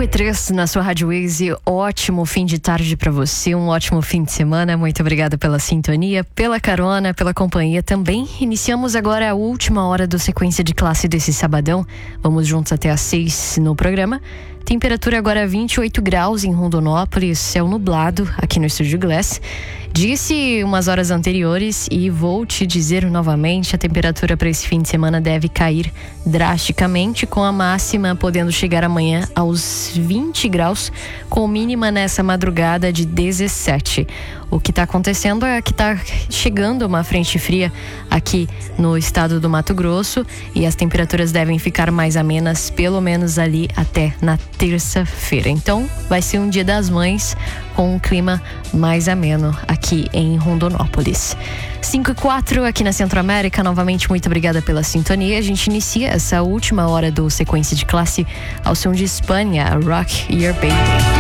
5:03 na sua Rádio Waze. Ótimo fim de tarde para você, um ótimo fim de semana. Muito obrigada pela sintonia, pela carona, pela companhia também. Iniciamos agora a última hora do Sequência de Classe desse sabadão. Vamos juntos até às 6 no programa. Temperatura agora 28 graus em Rondonópolis, céu nublado aqui no Estúdio Glass. Disse umas horas anteriores e vou te dizer novamente, a temperatura para esse fim de semana deve cair drasticamente, com a máxima podendo chegar amanhã aos 20 graus, com mínima nessa madrugada de 17. O que está acontecendo é que está chegando uma frente fria aqui no estado do Mato Grosso e as temperaturas devem ficar mais amenas, pelo menos ali até na terça-feira. Então, vai ser um Dia das Mães com um clima mais ameno aqui em Rondonópolis. 5:04 aqui na Centro-América. Novamente, muito obrigada pela sintonia. A gente inicia essa última hora do Sequência de Classe ao som de Espanha, Rock Your Baby.